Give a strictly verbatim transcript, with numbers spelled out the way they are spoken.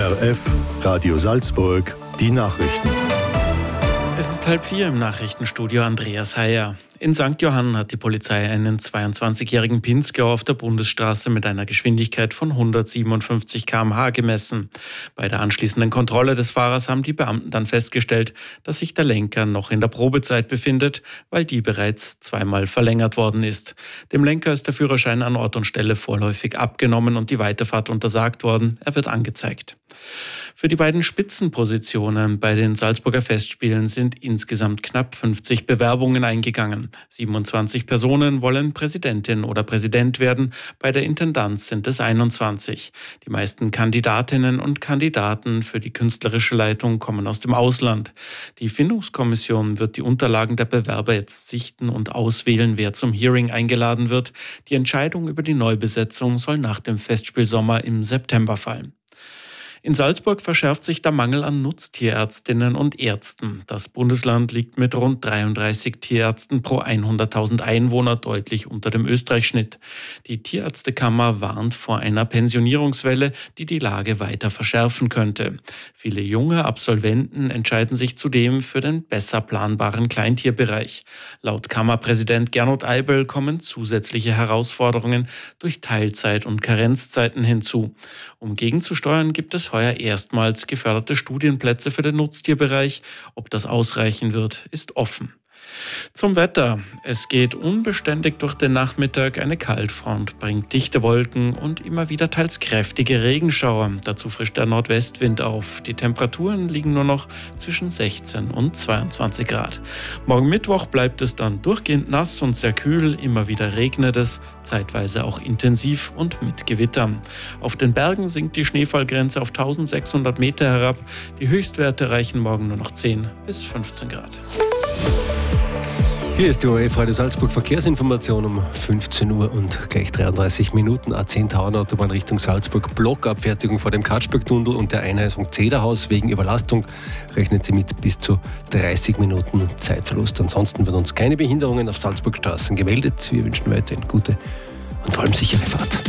O R F, Radio Salzburg, die Nachrichten. Es ist halb vier im Nachrichtenstudio, Andreas Heyer. In Sankt Johann hat die Polizei einen zweiundzwanzigjährigen Pinzgau auf der Bundesstraße mit einer Geschwindigkeit von hundertsiebenundfünfzig Kilometer pro Stunde gemessen. Bei der anschließenden Kontrolle des Fahrers haben die Beamten dann festgestellt, dass sich der Lenker noch in der Probezeit befindet, weil die bereits zweimal verlängert worden ist. Dem Lenker ist der Führerschein an Ort und Stelle vorläufig abgenommen und die Weiterfahrt untersagt worden. Er wird angezeigt. Für die beiden Spitzenpositionen bei den Salzburger Festspielen sind insgesamt knapp fünfzig Bewerbungen eingegangen. siebenundzwanzig Personen wollen Präsidentin oder Präsident werden, bei der Intendanz sind es einundzwanzig. Die meisten Kandidatinnen und Kandidaten für die künstlerische Leitung kommen aus dem Ausland. Die Findungskommission wird die Unterlagen der Bewerber jetzt sichten und auswählen, wer zum Hearing eingeladen wird. Die Entscheidung über die Neubesetzung soll nach dem Festspielsommer im September fallen. In Salzburg verschärft sich der Mangel an Nutztierärztinnen und Ärzten. Das Bundesland liegt mit rund dreiunddreißig Tierärzten pro hunderttausend Einwohner deutlich unter dem Österreich-Schnitt. Die Tierärztekammer warnt vor einer Pensionierungswelle, die die Lage weiter verschärfen könnte. Viele junge Absolventen entscheiden sich zudem für den besser planbaren Kleintierbereich. Laut Kammerpräsident Gernot Eibel kommen zusätzliche Herausforderungen durch Teilzeit- und Karenzzeiten hinzu. Um gegenzusteuern, gibt es heuer erstmals geförderte Studienplätze für den Nutztierbereich. Ob das ausreichen wird, ist offen. Zum Wetter. Es geht unbeständig durch den Nachmittag. Eine Kaltfront bringt dichte Wolken und immer wieder teils kräftige Regenschauer. Dazu frischt der Nordwestwind auf. Die Temperaturen liegen nur noch zwischen sechzehn und zweiundzwanzig Grad. Morgen Mittwoch bleibt es dann durchgehend nass und sehr kühl. Immer wieder regnet es, zeitweise auch intensiv und mit Gewittern. Auf den Bergen sinkt die Schneefallgrenze auf eintausendsechshundert Meter herab. Die Höchstwerte reichen morgen nur noch zehn bis fünfzehn Grad. Hier ist die O R F Radio Salzburg Verkehrsinformation um fünfzehn Uhr und gleich dreiunddreißig Minuten. A zehn Tauernautobahn Richtung Salzburg. Blockabfertigung vor dem Katschbergtunnel und der Einheisung Zederhaus wegen Überlastung. Rechnen Sie mit bis zu dreißig Minuten Zeitverlust. Ansonsten wird uns keine Behinderungen auf Salzburgstraßen gemeldet. Wir wünschen weiterhin gute und vor allem sichere Fahrt.